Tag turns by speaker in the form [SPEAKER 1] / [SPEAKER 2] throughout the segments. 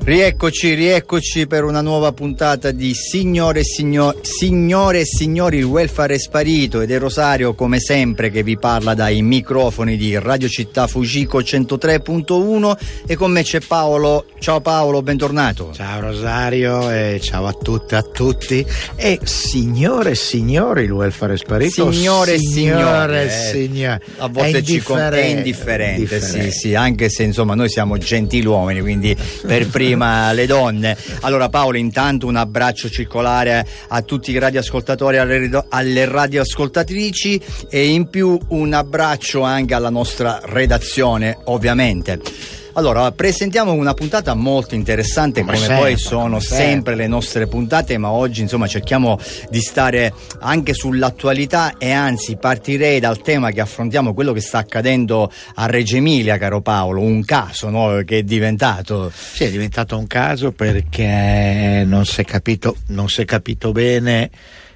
[SPEAKER 1] Rieccoci per una nuova puntata di Signore e signori, il welfare è sparito, ed è Rosario come sempre che vi parla dai microfoni di Radio Città Fucico 103.1 e con me c'è Paolo. Ciao Paolo, bentornato.
[SPEAKER 2] Ciao Rosario e ciao a tutte e a tutti. E signore e signori, il welfare è sparito.
[SPEAKER 1] Signore e signori. A volte è indifferente. Sì, anche se insomma noi siamo gentiluomini, quindi per prima le donne. Allora Paolo, intanto un abbraccio circolare a tutti i radioascoltatori, alle radioascoltatrici, e in più un abbraccio anche alla nostra redazione, ovviamente. Allora, presentiamo una puntata molto interessante, come poi sono sempre le nostre puntate, ma oggi insomma cerchiamo di stare anche sull'attualità e anzi partirei dal tema che affrontiamo, quello che sta accadendo a Reggio Emilia, caro Paolo, un caso, no? Che è diventato.
[SPEAKER 2] Sì, è diventato un caso perché non si è capito bene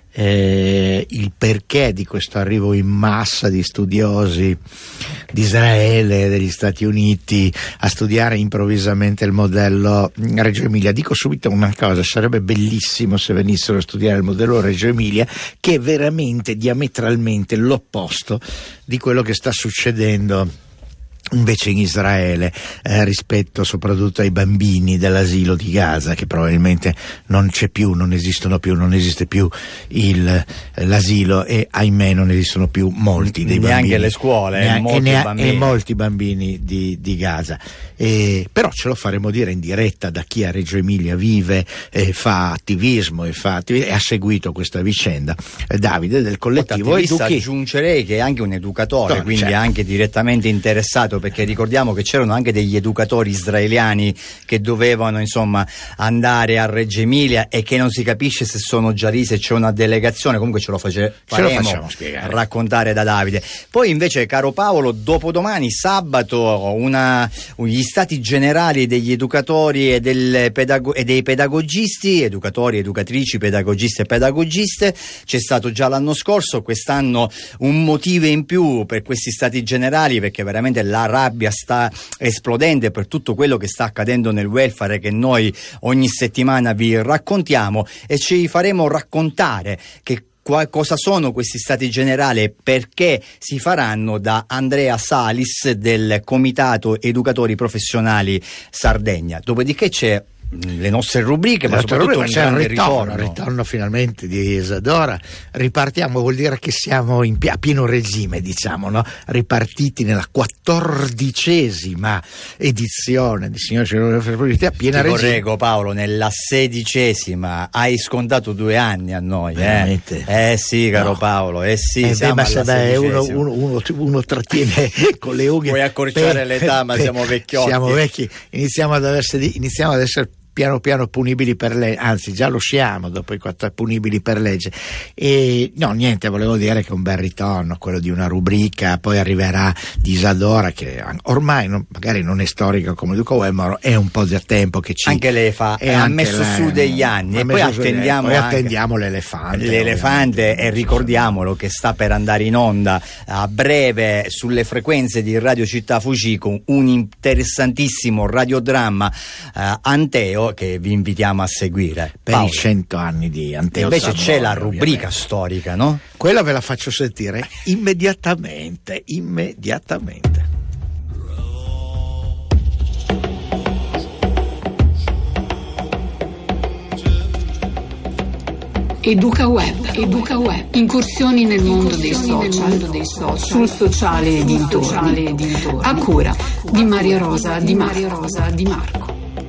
[SPEAKER 2] il perché di questo arrivo in massa di studiosi di Israele, degli Stati Uniti, a studiare improvvisamente il modello Reggio Emilia. Dico subito una cosa: sarebbe bellissimo se venissero a studiare il modello Reggio Emilia, che è veramente diametralmente l'opposto di quello che sta succedendo invece in Israele, rispetto soprattutto ai bambini dell'asilo di Gaza, che probabilmente non c'è più, non esiste più l'asilo, e ahimè non esistono più molti dei bambini,
[SPEAKER 1] neanche le scuole,
[SPEAKER 2] e molti bambini di Gaza. Però ce lo faremo dire in diretta da chi a Reggio Emilia vive, fa attivismo e ha seguito questa vicenda. Davide del collettivo
[SPEAKER 1] aggiungerei che è anche un educatore, quindi certo, anche direttamente interessato, perché ricordiamo che c'erano anche degli educatori israeliani che dovevano insomma andare a Reggio Emilia e che non si capisce se sono già lì, se c'è una delegazione. Comunque ce lo facciamo spiegare, raccontare da Davide. Poi invece, caro Paolo, dopodomani sabato gli stati generali degli educatori e dei pedagogisti, educatori, educatrici, pedagogisti e pedagogiste. C'è stato già l'anno scorso, quest'anno un motivo in più per questi stati generali, perché veramente la rabbia sta esplodendo per tutto quello che sta accadendo nel welfare, che noi ogni settimana vi raccontiamo, e ci faremo raccontare che cosa sono questi stati generali e perché si faranno da Andrea Salis del Comitato Educatori Professionali Sardegna. Dopodiché c'è le nostre rubriche, ma soprattutto un grande ritorno
[SPEAKER 2] finalmente di Isadora. Ripartiamo, vuol dire che siamo a pieno regime, diciamo, no? Ripartiti nella 14ª edizione di Signore a piena regime.
[SPEAKER 1] Correggo Paolo, nella 16ª. Hai scontato 2 anni a noi, sì, caro Paolo, siamo uno trattiene con le unghie. Puoi accorciare l'età, ma siamo vecchiotti.
[SPEAKER 2] Siamo vecchi, iniziamo ad essere piano piano punibili per legge, anzi già lo siamo dopo i 4 punibili per legge. E no, niente, volevo dire che è un bel ritorno quello di una rubrica. Poi arriverà di Isadora, che ormai magari non è storica come Duca Wemmero, è un po' del tempo che
[SPEAKER 1] anche lei ha messo su degli anni, e poi attendiamo l'elefante e ricordiamolo che sta per andare in onda a breve sulle frequenze di Radio Città Fucico un interessantissimo radiodramma, Anteo, che vi invitiamo a seguire
[SPEAKER 2] per Paolo. I 100 anni di Anteo.
[SPEAKER 1] Invece
[SPEAKER 2] Savona,
[SPEAKER 1] c'è la rubrica storica, no?
[SPEAKER 2] Quella ve la faccio sentire immediatamente.
[SPEAKER 3] Educa Web. Incursioni nel mondo dei social, sul sociale e dintorni, a cura di Maria Rosa Di Marco.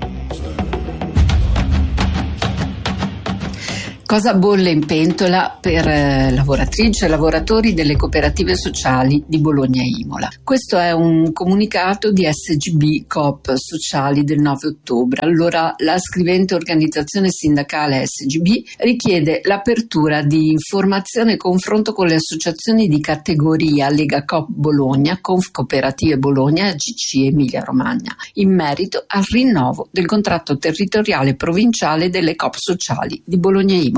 [SPEAKER 3] Cosa bolle in pentola per lavoratrici e lavoratori delle cooperative sociali di Bologna e Imola? Questo è un comunicato di SGB Coop Sociali del 9 ottobre. Allora, la scrivente organizzazione sindacale SGB richiede l'apertura di informazione e confronto con le associazioni di categoria Lega Coop Bologna, Conf Cooperative Bologna e AGC Emilia Romagna, in merito al rinnovo del contratto territoriale provinciale delle Coop Sociali di Bologna e Imola.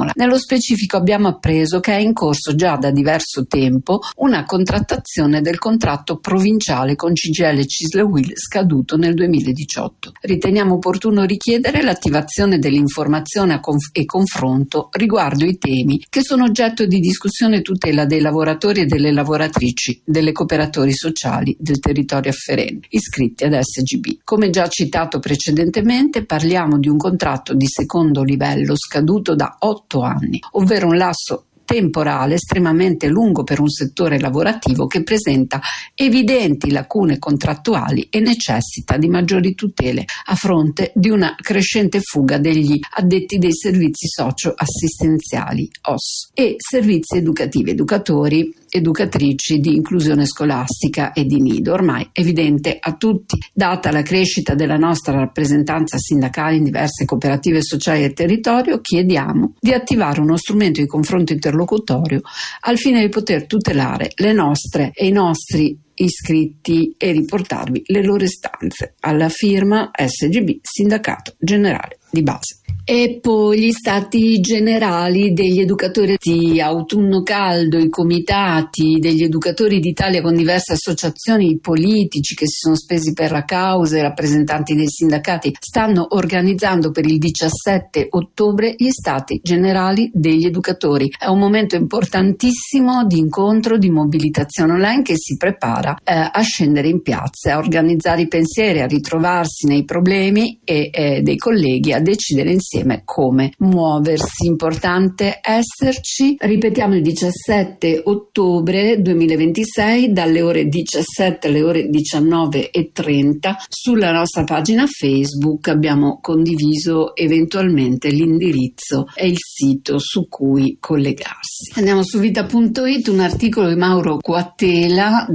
[SPEAKER 3] Imola. Nello specifico abbiamo appreso che è in corso già da diverso tempo una contrattazione del contratto provinciale con CGIL e CISL-UIL scaduto nel 2018. Riteniamo opportuno richiedere l'attivazione dell'informazione e confronto riguardo i temi che sono oggetto di discussione e tutela dei lavoratori e delle lavoratrici delle cooperatori sociali del territorio afferente iscritti ad SGB. Come già citato precedentemente, parliamo di un contratto di secondo livello scaduto da 8 anni, ovvero un lasso temporale estremamente lungo per un settore lavorativo che presenta evidenti lacune contrattuali e necessita di maggiori tutele a fronte di una crescente fuga degli addetti dei servizi socio-assistenziali OSS e servizi educativi, educatori, educatrici di inclusione scolastica e di nido. Ormai è evidente a tutti, data la crescita della nostra rappresentanza sindacale in diverse cooperative sociali del territorio, chiediamo di attivare uno strumento di confronto interlocutorio al fine di poter tutelare le nostre e i nostri iscritti e riportarvi le loro istanze. Alla firma SGB, Sindacato Generale di Base. E poi gli stati generali degli educatori di autunno caldo, i comitati degli educatori d'Italia con diverse associazioni politici che si sono spesi per la causa, i rappresentanti dei sindacati stanno organizzando per il 17 ottobre gli stati generali degli educatori. È un momento importantissimo di incontro, di mobilitazione online che si prepara a scendere in piazza, a organizzare i pensieri, a ritrovarsi nei problemi e dei colleghi a decidere insieme come muoversi. Importante esserci. Ripetiamo, il 17 ottobre 2026 dalle ore 17 alle ore 19:30 sulla nostra pagina Facebook abbiamo condiviso eventualmente l'indirizzo e il sito su cui collegarsi. Andiamo su vita.it, un articolo di Mauro Quattela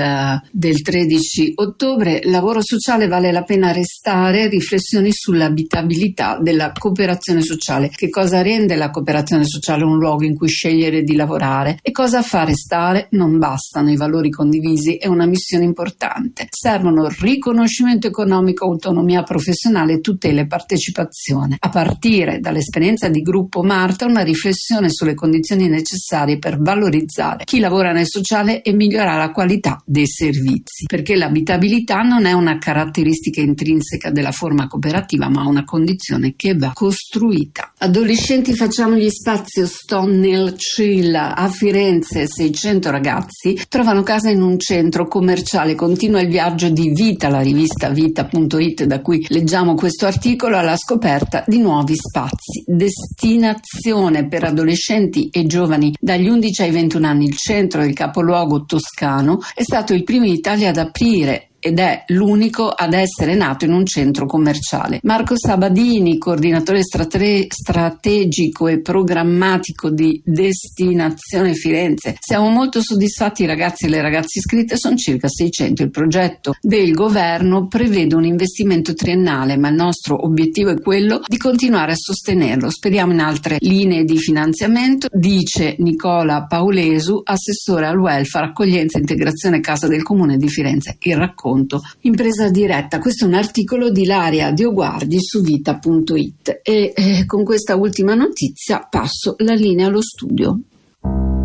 [SPEAKER 3] del 13 ottobre. Lavoro sociale, vale la pena restare? Riflessioni sull'abitabilità della cooperazione sociale. Che cosa rende la cooperazione sociale un luogo in cui scegliere di lavorare e cosa fa restare? Non bastano i valori condivisi e una missione importante. Servono riconoscimento economico, autonomia professionale, tutela e partecipazione. A partire dall'esperienza di Gruppo Marta, una riflessione sulle condizioni necessarie per valorizzare chi lavora nel sociale e migliorare la qualità dei servizi, perché l'abitabilità non è una caratteristica intrinseca della forma cooperativa, ma una condizione che va costruita. Adolescenti, facciamo gli spazi. Sto nel Chill a Firenze, 600 ragazzi trovano casa in un centro commerciale. Continua il viaggio di Vita, la rivista vita.it da cui leggiamo questo articolo, alla scoperta di nuovi spazi. Destinazione per adolescenti e giovani dagli 11 ai 21 anni. Il centro del capoluogo toscano è stato il primo in Italia ad aprire ed è l'unico ad essere nato in un centro commerciale. Marco Sabadini, coordinatore strategico e programmatico di Destinazione Firenze. Siamo molto soddisfatti, i ragazzi e le ragazze iscritte sono circa 600. Il progetto del governo prevede un investimento triennale, ma il nostro obiettivo è quello di continuare a sostenerlo. Speriamo in altre linee di finanziamento, dice Nicola Paulesu, assessore al welfare, accoglienza e integrazione Casa del Comune di Firenze. Il racconto impresa diretta. Questo è un articolo di Ilaria Dioguardi su vita.it e con questa ultima notizia passo la linea allo studio.